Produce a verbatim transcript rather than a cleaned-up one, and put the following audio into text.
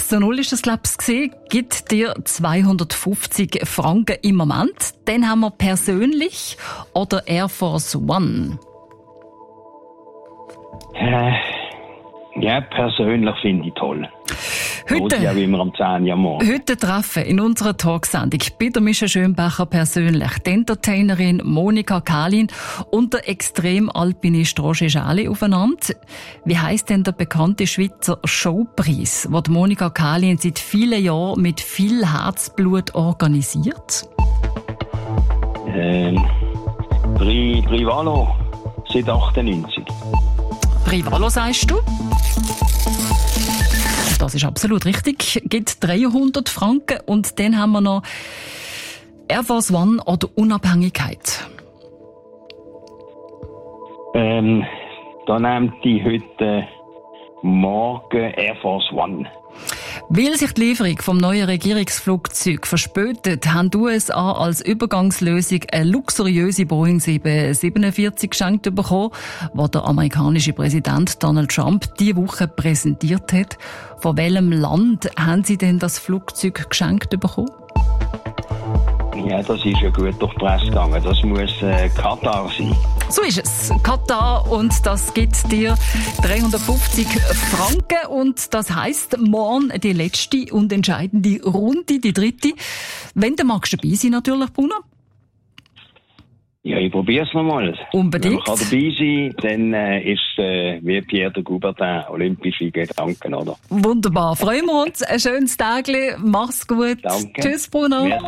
sechs zu null ist das, glaube ich, gesehen. Gibt dir zweihundertfünfzig Franken im Moment. Dann haben wir persönlich oder Air Force One. Äh, ja, persönlich finde ich toll. Heute, ja, wie immer am zehn Uhr morgen. Heute treffen in unserer Talksendung bei der Mischa Schönbacher persönlich die Entertainerin Monika Kalin und der Extremalpinist Roger Schali aufeinander. Wie heisst denn der bekannte Schweizer Showpreis, den die Monika Kalin seit vielen Jahren mit viel Herzblut organisiert? Ähm, Pri, Privalo seit achtundneunzig. Privalo sagst du? Das ist absolut richtig. Gibt dreihundert Franken und dann haben wir noch Air Force One oder Unabhängigkeit. Ähm, da nehmt die heute morgen Air Force One. Weil sich die Lieferung vom neuen Regierungsflugzeug verspätet, haben die U S A als Übergangslösung eine luxuriöse Boeing sieben siebenundvierzig geschenkt bekommen, die der amerikanische Präsident Donald Trump diese Woche präsentiert hat. Von welchem Land haben Sie denn das Flugzeug geschenkt bekommen? Ja, das ist ja gut durch die Presse gegangen. Das muss äh, Katar sein. So ist es. Katar, und das gibt dir dreihundertfünfzig Franken. Und das heisst, morgen die letzte und entscheidende Runde, die dritte. Wenn du magst dabei sein, natürlich, Bruno. Ja, ich probiere es nochmal. Unbedingt. Wenn man dabei sein kann, dann äh, ist äh, wie Pierre de Coubertin olympische Gedanken, oder? Wunderbar. Freuen wir uns. Ein schönes Tag. Mach's gut. Danke. Tschüss, Bruno. Merci.